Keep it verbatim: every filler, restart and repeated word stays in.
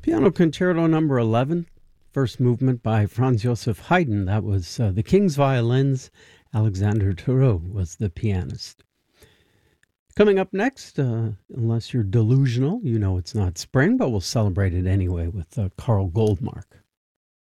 Piano Concerto number eleven, first movement by Franz Joseph Haydn. That was uh, the King's Violins. Alexander Thurow was the pianist. Coming up next, uh, unless you're delusional, you know it's not spring, but we'll celebrate it anyway with uh, Carl Goldmark.